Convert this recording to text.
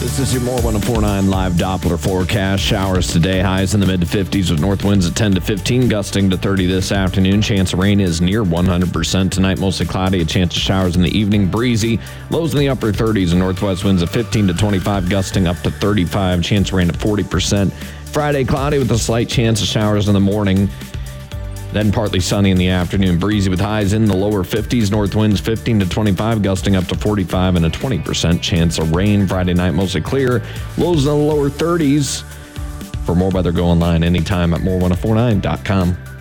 This is your More 104.9 live Doppler forecast. Showers today, highs in the mid to 50s with north winds at 10 to 15, gusting to 30 this afternoon. Chance of rain is near 100% tonight, mostly cloudy, a chance of showers in the evening, breezy. Lows in the upper 30s and northwest winds at 15 to 25, gusting up to 35, chance of rain at 40%. Friday, cloudy with a slight chance of showers in the morning. Then partly sunny in the afternoon, breezy with highs in the lower 50s, north winds 15 to 25, gusting up to 45, and a 20% chance of rain. Friday night, mostly clear, lows in the lower 30s. For more weather, go online anytime at more1049.com.